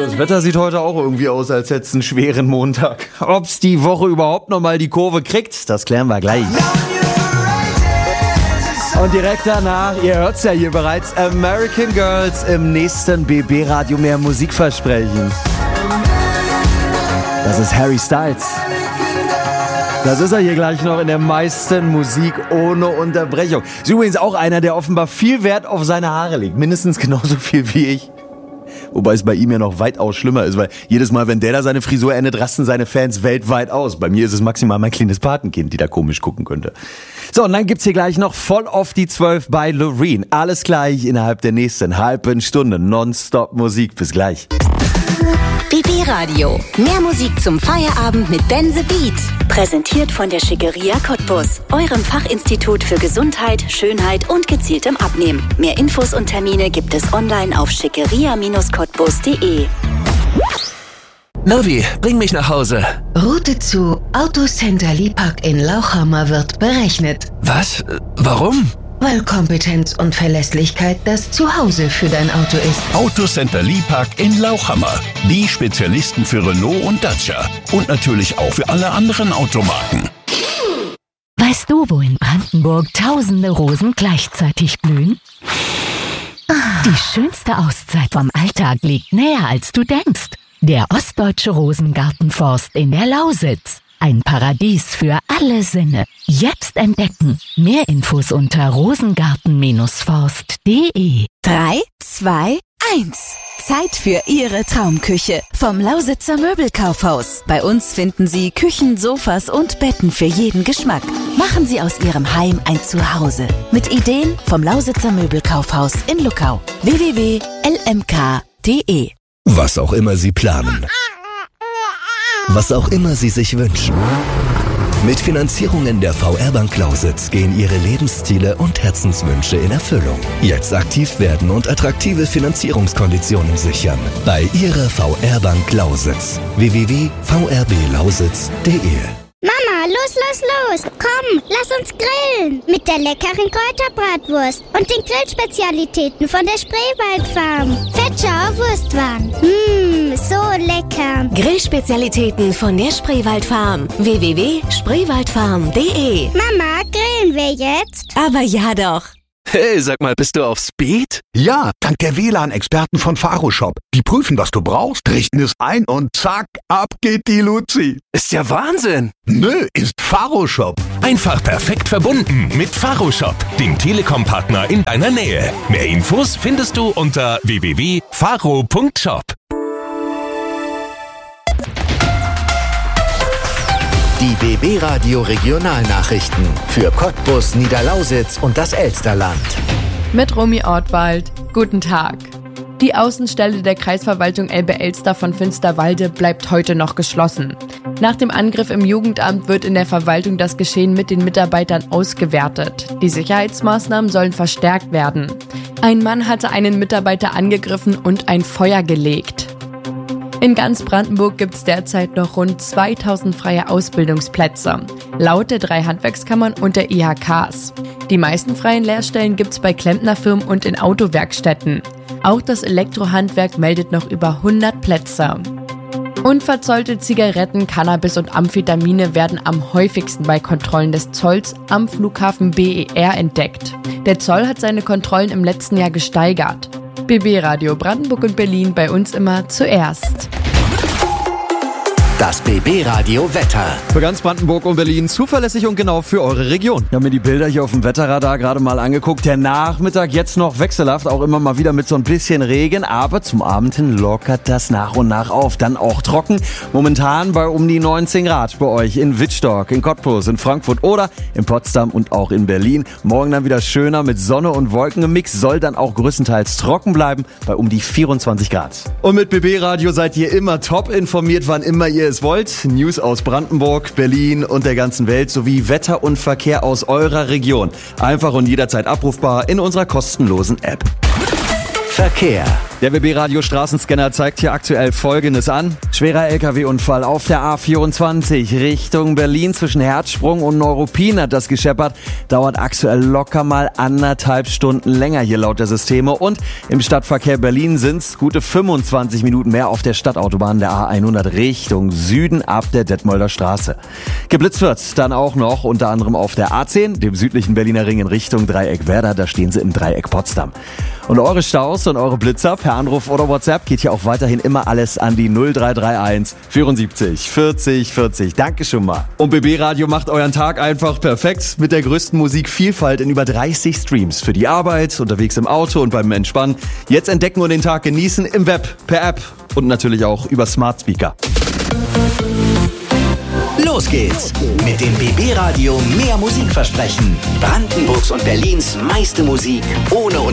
Das Wetter sieht heute auch irgendwie aus, als hätte es einen schweren Montag. Ob's die Woche überhaupt nochmal die Kurve kriegt, das klären wir gleich. Und direkt danach, ihr hört's ja hier bereits, American Girls im nächsten BB-Radio mehr Musikversprechen. Das ist Harry Styles. Das ist er hier gleich noch in der meisten Musik ohne Unterbrechung. Ist übrigens auch einer, der offenbar viel Wert auf seine Haare legt. Mindestens genauso viel wie ich. Wobei es bei ihm ja noch weitaus schlimmer ist, weil jedes Mal, wenn der da seine Frisur endet, rasten seine Fans weltweit aus. Bei mir ist es maximal mein kleines Patenkind, die da komisch gucken könnte. So, und dann gibt's hier gleich noch voll auf die 12 bei Loreen. Alles gleich innerhalb der nächsten halben Stunde. Nonstop Musik. Bis gleich. BB Radio. Mehr Musik zum Feierabend mit Ben the Beat. Präsentiert von der Schickeria Cottbus, eurem Fachinstitut für Gesundheit, Schönheit und gezieltem Abnehmen. Mehr Infos und Termine gibt es online auf schickeria-cottbus.de. Navi, bring mich nach Hause. Route zu Autocenter Liebhack in Lauchhammer wird berechnet. Was? Warum? Weil Kompetenz und Verlässlichkeit das Zuhause für dein Auto ist. Autocenter Liebhack in Lauchhammer. Die Spezialisten für Renault und Dacia. Und natürlich auch für alle anderen Automarken. Weißt du, wo in Brandenburg tausende Rosen gleichzeitig blühen? Die schönste Auszeit vom Alltag liegt näher, als du denkst. Der Ostdeutsche Rosengartenforst in der Lausitz. Ein Paradies für alle Sinne. Jetzt entdecken. Mehr Infos unter rosengarten-forst.de. 3, 2, 1. Zeit für Ihre Traumküche vom Lausitzer Möbelkaufhaus. Bei uns finden Sie Küchen, Sofas und Betten für jeden Geschmack. Machen Sie aus Ihrem Heim ein Zuhause. Mit Ideen vom Lausitzer Möbelkaufhaus in Luckau. www.lmk.de. Was auch immer Sie planen. Was auch immer Sie sich wünschen. Mit Finanzierungen der VR Bank Lausitz gehen Ihre Lebensziele und Herzenswünsche in Erfüllung. Jetzt aktiv werden und attraktive Finanzierungskonditionen sichern. Bei Ihrer VR Bank Lausitz. www.vrblausitz.de. Mama, los! Komm, lass uns grillen. Mit der leckeren Kräuterbratwurst und den Grillspezialitäten von der Spreewaldfarm. Fetschauer Wurstwaren. So lecker. Grillspezialitäten von der Spreewaldfarm. www.spreewaldfarm.de. Mama, grillen wir jetzt? Aber ja doch. Hey, sag mal, bist du auf Speed? Ja, dank der WLAN-Experten von Faroshop. Die prüfen, was du brauchst, richten es ein und zack, ab geht die Luzi. Ist ja Wahnsinn. Nö, ist Faroshop. Einfach perfekt verbunden mit Faroshop, dem Telekom-Partner in deiner Nähe. Mehr Infos findest du unter www.faro.shop. Die BB Radio Regionalnachrichten für Cottbus, Niederlausitz und das Elsterland. Mit Romy Ortwald. Guten Tag. Die Außenstelle der Kreisverwaltung Elbe-Elster von Finsterwalde bleibt heute noch geschlossen. Nach dem Angriff im Jugendamt wird in der Verwaltung das Geschehen mit den Mitarbeitern ausgewertet. Die Sicherheitsmaßnahmen sollen verstärkt werden. Ein Mann hatte einen Mitarbeiter angegriffen und ein Feuer gelegt. In ganz Brandenburg gibt es derzeit noch rund 2000 freie Ausbildungsplätze, laut der 3 Handwerkskammern und der IHKs. Die meisten freien Lehrstellen gibt es bei Klempnerfirmen und in Autowerkstätten. Auch das Elektrohandwerk meldet noch über 100 Plätze. Unverzollte Zigaretten, Cannabis und Amphetamine werden am häufigsten bei Kontrollen des Zolls am Flughafen BER entdeckt. Der Zoll hat seine Kontrollen im letzten Jahr gesteigert. BB Radio Brandenburg und Berlin, bei uns immer zuerst. Das BB Radio Wetter. Für ganz Brandenburg und Berlin zuverlässig und genau für eure Region. Ich habe mir die Bilder hier auf dem Wetterradar gerade mal angeguckt. Der Nachmittag jetzt noch wechselhaft, auch immer mal wieder mit so ein bisschen Regen. Aber zum Abend hin lockert das nach und nach auf. Dann auch trocken. Momentan bei um die 19 Grad bei euch in Wittstock, in Cottbus, in Frankfurt oder in Potsdam und auch in Berlin. Morgen dann wieder schöner mit Sonne und Wolken im Mix. Soll dann auch größtenteils trocken bleiben bei um die 24 Grad. Und mit BB Radio seid ihr immer top informiert, wann immer ihr es wollt. News aus Brandenburg, Berlin und der ganzen Welt sowie Wetter und Verkehr aus eurer Region. Einfach und jederzeit abrufbar in unserer kostenlosen App. Verkehr. Der WB-Radio Straßenscanner zeigt hier aktuell Folgendes an. Schwerer LKW-Unfall auf der A24 Richtung Berlin zwischen Herzsprung und Neuruppin hat das gescheppert. Dauert aktuell locker mal 1,5 Stunden länger hier laut der Systeme. Und im Stadtverkehr Berlin sind's gute 25 Minuten mehr auf der Stadtautobahn der A100 Richtung Süden ab der Detmolder Straße. Geblitzt wird dann auch noch unter anderem auf der A10, dem südlichen Berliner Ring in Richtung Dreieck Werder. Da stehen sie im Dreieck Potsdam. Und eure Staus und eure Blitzer per Anruf oder WhatsApp geht hier auch weiterhin immer alles an die 0331 74 40 40. Danke schon mal. Und BB Radio macht euren Tag einfach perfekt mit der größten Musikvielfalt in über 30 Streams. Für die Arbeit, unterwegs im Auto und beim Entspannen. Jetzt entdecken und den Tag genießen im Web, per App und natürlich auch über Smart Speaker. Los geht's mit dem BB Radio mehr Musikversprechen. Brandenburgs und Berlins meiste Musik ohne